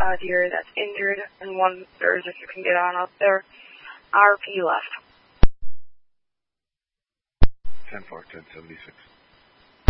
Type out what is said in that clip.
deer that's injured, and one third if you can get on up there. RP left. 10-4, 1076.